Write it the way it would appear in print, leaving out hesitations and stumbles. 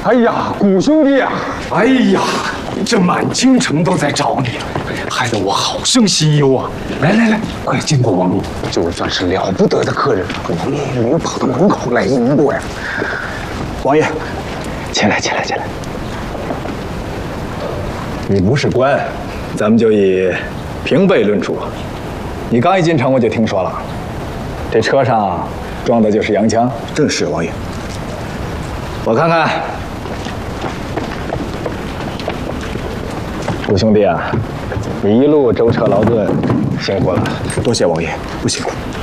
哎呀，谷兄弟啊！ 哎呀，这满京城都在找你，害得我好生心忧啊！来，快进过王爷， 就算是了不得的客人，我们也没跑到门口来迎过呀。王爷，前来。 你不是官，咱们就以平辈论处。你刚一进城，我就听说了，这车上装的就是洋枪。 正是王爷。 我看看，谷兄弟啊，你一路舟车劳顿，辛苦了。 多谢王爷，不辛苦。